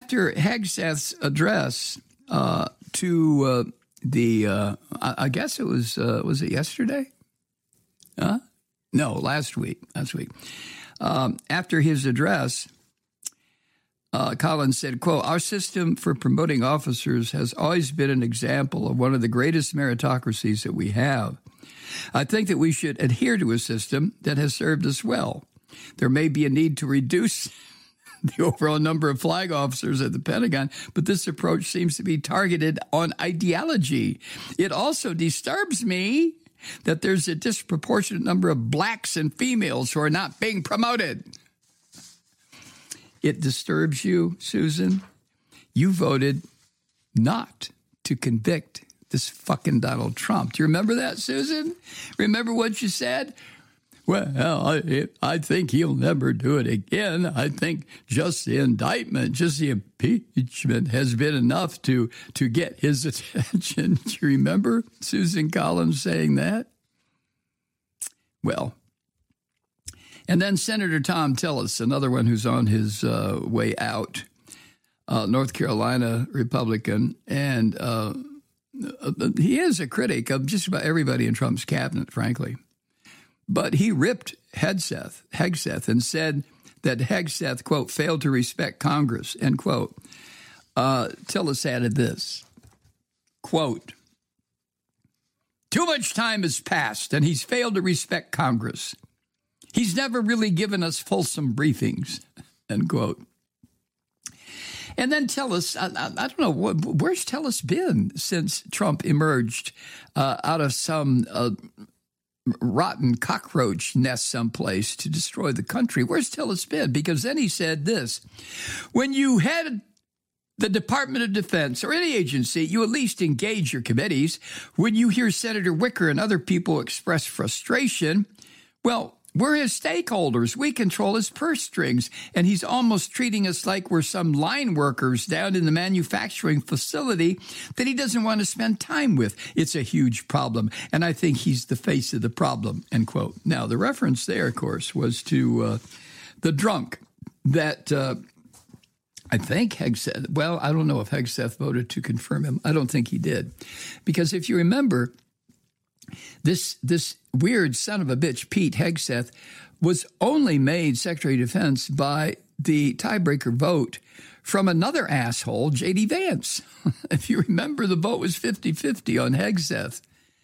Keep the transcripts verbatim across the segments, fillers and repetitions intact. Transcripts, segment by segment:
after Hegseth's address uh, to uh, the, uh, I, I guess it was, uh, was it yesterday? Huh? No, last week. Last week. Um, after his address, uh, Collins said, quote, "Our system for promoting officers has always been an example of one of the greatest meritocracies that we have. I think that we should adhere to a system that has served us well. There may be a need to reduce the overall number of flag officers at the Pentagon, but this approach seems to be targeted on ideology. It also disturbs me that there's a disproportionate number of blacks and females who are not being promoted." It disturbs you, Susan? You voted not to convict this fucking Donald Trump. Do you remember that, Susan? Remember what you said? Well, I, I think he'll never do it again. I think just the indictment, just the impeachment has been enough to, to get his attention. Do you remember Susan Collins saying that? Well, and then Senator Thom Tillis, another one who's on his uh, way out, uh, North Carolina Republican, and uh, he is a critic of just about everybody in Trump's cabinet, frankly. But he ripped Hegseth, Hegseth and said that Hegseth, quote, failed to respect Congress, end quote. Uh, Tillis added this, quote, "Too much time has passed and he's failed to respect Congress. He's never really given us fulsome briefings," end quote. And then Tillis, I, I, I don't know, where's Tillis been since Trump emerged uh, out of some uh, rotten cockroach nest someplace to destroy the country? Where's Tillis been? Because then he said this: when you head the Department of Defense or any agency, you at least engage your committees. When you hear Senator Wicker and other people express frustration, well, we're his stakeholders. We control his purse strings, and he's almost treating us like we're some line workers down in the manufacturing facility that he doesn't want to spend time with. It's a huge problem, and I think he's the face of the problem, end quote. Now, the reference there, of course, was to uh, the drunk that uh, I think Hegseth, well, I don't know if Hegseth voted to confirm him. I don't think he did. Because if you remember, This this weird son of a bitch, Pete Hegseth, was only made Secretary of Defense by the tiebreaker vote from another asshole, J D. Vance. If you remember, the vote was fifty-fifty on Hegseth.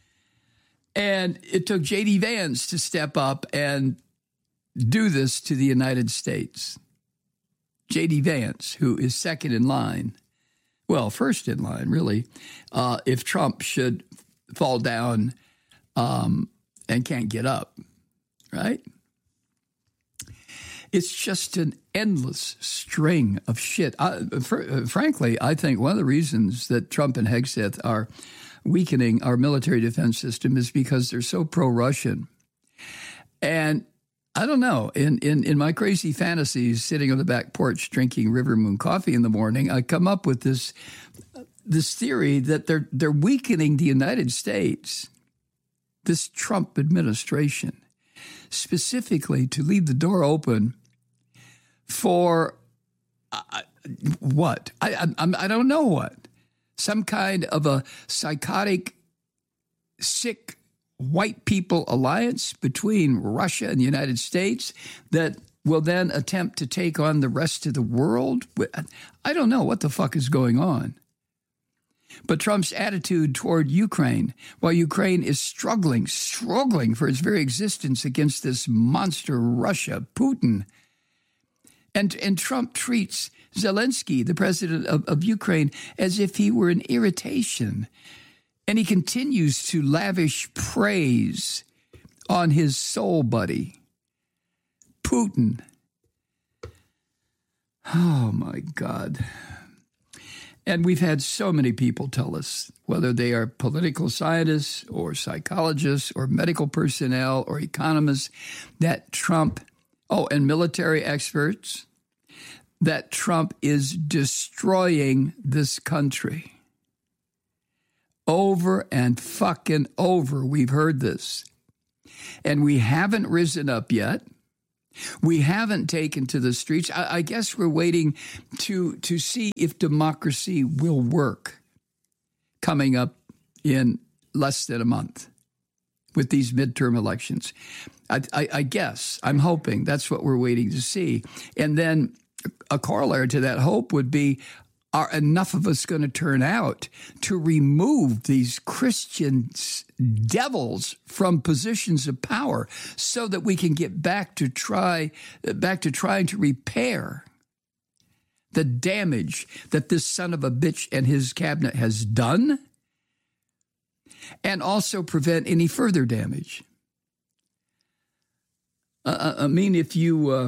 And it took J D. Vance to step up and do this to the United States. J D. Vance, who is second in line, well, first in line, really, uh, if Trump should fall down Um, and can't get up, right? It's just an endless string of shit. I, for, frankly, I think one of the reasons that Trump and Hegseth are weakening our military defense system is because they're so pro-Russian. And I don't know, in, in, in my crazy fantasies, sitting on the back porch drinking River Moon coffee in the morning, I come up with this this theory that they're they're weakening the United States, this Trump administration, specifically to leave the door open for uh, what? I, I I don't know what. Some kind of a psychotic, sick white people alliance between Russia and the United States that will then attempt to take on the rest of the world. I don't know what the fuck is going on. But Trump's attitude toward Ukraine, while Ukraine is struggling, struggling for its very existence against this monster Russia, Putin, and, and Trump treats Zelensky, the president of, of Ukraine, as if he were an irritation. And he continues to lavish praise on his soul buddy, Putin. Oh, my God. And we've had so many people tell us, whether they are political scientists or psychologists or medical personnel or economists, that Trump, oh, and military experts, that Trump is destroying this country. Over and fucking over, we've heard this. And we haven't risen up yet. We haven't taken to the streets. I, I guess we're waiting to to see if democracy will work coming up in less than a month with these midterm elections. I, I, I guess, I'm hoping that's what we're waiting to see. And then a corollary to that hope would be, are enough of us going to turn out to remove these Christian devils from positions of power so that we can get back to try back to trying to repair the damage that this son of a bitch and his cabinet has done, and also prevent any further damage. Uh, I mean, if you uh,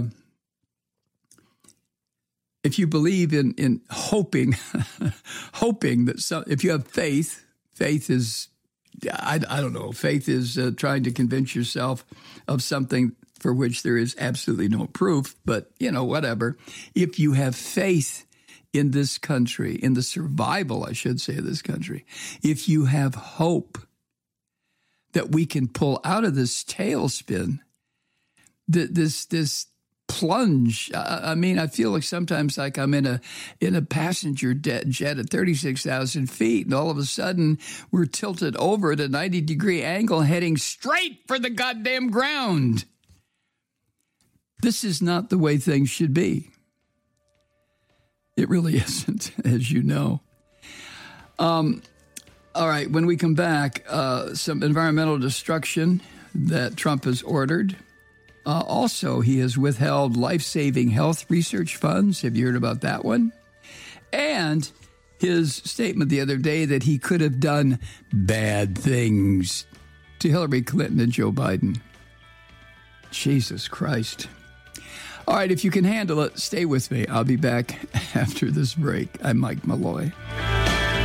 if you believe in in hoping, hoping that some, if you have faith, faith is, I, I don't know, faith is uh, trying to convince yourself of something for which there is absolutely no proof, but, you know, whatever. If you have faith in this country, in the survival, I should say, of this country, if you have hope that we can pull out of this tailspin, th- this this plunge. I, I mean, I feel like sometimes like I'm in a in a passenger jet at thirty-six thousand feet, and all of a sudden we're tilted over at a ninety degree angle, heading straight for the goddamn ground. This is not the way things should be. It really isn't, as you know. Um, all right, when we come back, uh, some environmental destruction that Trump has ordered. Uh, also, he has withheld life-saving health research funds. Have you heard about that one? And his statement the other day that he could have done bad things to Hillary Clinton and Joe Biden. Jesus Christ. All right, if you can handle it, stay with me. I'll be back after this break. I'm Mike Malloy.